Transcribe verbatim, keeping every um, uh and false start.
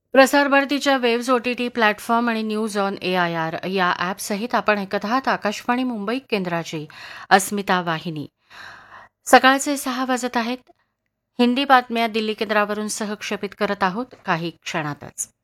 प्रसारभारतीच्या waves O T T platform आणि news on A I R या ॲपसहित आपण ऐकत आहात आकाशवाणी मुंबई केंद्राची अस्मिता वाहिनी. सकाळचे सहा वाजत आहेत. हिंदी बातम्या दिल्ली केंद्रावरून सहक्षेपित करत आहोत काही क्षणातच.